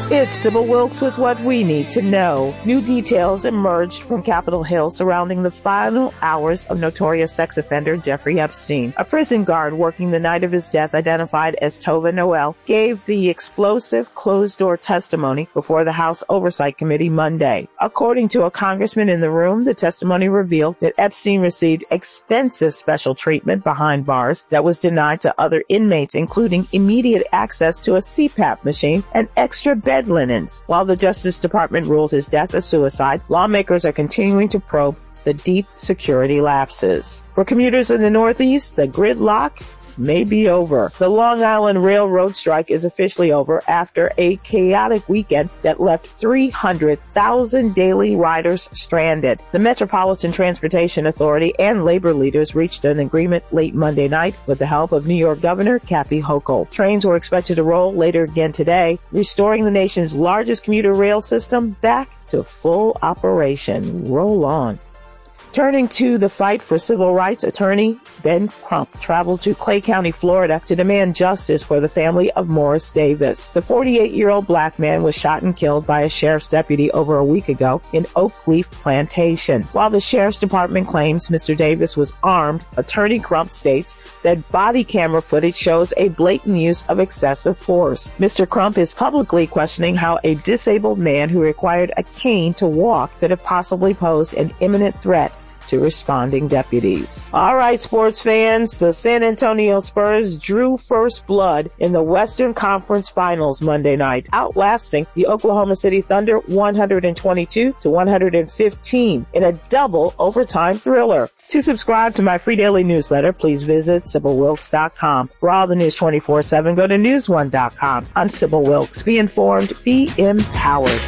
It's Sybil Wilkes with what we need to know. New details emerged from Capitol Hill surrounding the final hours of notorious sex offender Jeffrey Epstein. A prison guard working the night of his death, identified as Tova Noel, gave the explosive closed-door testimony before the House Oversight Committee Monday. According to a congressman in the room, the testimony revealed that Epstein received extensive special treatment behind bars that was denied to other inmates, including immediate access to a CPAP machine and extra bed linens. While the Justice Department ruled his death a suicide, lawmakers are continuing to probe the deep security lapses. For commuters in the Northeast, the gridlock may be over. The Long Island Railroad strike is officially over after a chaotic weekend that left 300,000 daily riders stranded. The Metropolitan Transportation Authority and labor leaders reached an agreement late Monday night with the help of New York Governor Kathy Hochul. Trains were expected to roll later again today, restoring the nation's largest commuter rail system back to full operation. Roll on. Turning to the fight for civil rights, attorney Ben Crump traveled to Clay County, Florida to demand justice for the family of Morris Davis. The 48-year-old black man was shot and killed by a sheriff's deputy over a week ago in Oak Leaf Plantation. While the sheriff's department claims Mr. Davis was armed, attorney Crump states that body camera footage shows a blatant use of excessive force. Mr. Crump is publicly questioning how a disabled man who required a cane to walk could have possibly posed an imminent threat to responding deputies. All right, sports fans, the San Antonio Spurs drew first blood in the Western Conference Finals Monday night, outlasting the Oklahoma City Thunder 122-115 in a double overtime thriller. To subscribe to my free daily newsletter, please visit SybilWilkes.com. For all the news 24/7, go to newsone.com. I'm Sybil Wilkes. Be informed, be empowered.